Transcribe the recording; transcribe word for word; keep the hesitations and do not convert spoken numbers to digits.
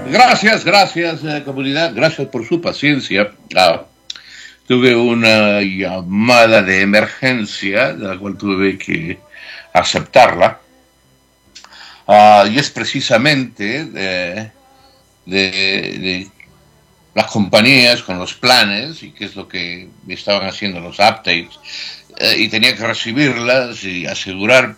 Gracias, gracias, eh, comunidad. Gracias por su paciencia. Ah, tuve una llamada de emergencia, de la cual tuve que aceptarla. Ah, y es precisamente de, de, de las compañías con los planes, y qué es lo que estaban haciendo los updates. Eh, y tenía que recibirlas y asegurar